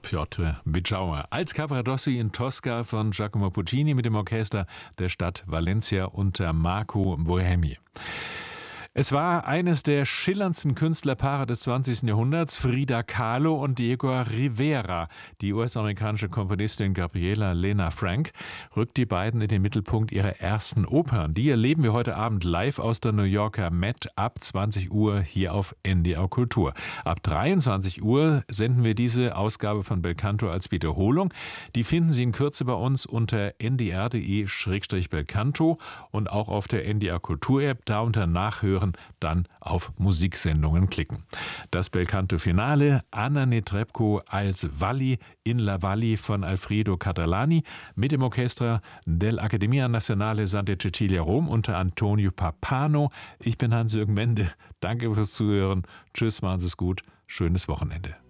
Piotr Bitschauer als Cavaradossi in Tosca von Giacomo Puccini mit dem Orchester der Stadt Valencia unter Marco Bohemi. Es war eines der schillerndsten Künstlerpaare des 20. Jahrhunderts, Frida Kahlo und Diego Rivera. Die US-amerikanische Komponistin Gabriela Lena Frank rückt die beiden in den Mittelpunkt ihrer ersten Opern. Die erleben wir heute Abend live aus der New Yorker Met ab 20 Uhr hier auf NDR Kultur. Ab 23 Uhr senden wir diese Ausgabe von Belcanto als Wiederholung. Die finden Sie in Kürze bei uns unter ndr.de/belcanto und auch auf der NDR Kultur-App. Da unter Nachhören dann auf Musiksendungen klicken. Das Belcanto-Finale, Anna Netrebko als Valli in La Valli von Alfredo Catalani mit dem Orchester dell'Accademia Nazionale Santa Cecilia Rom unter Antonio Pappano. Ich bin Hans-Jürgen Mende. Danke fürs Zuhören. Tschüss, machen Sie es gut. Schönes Wochenende.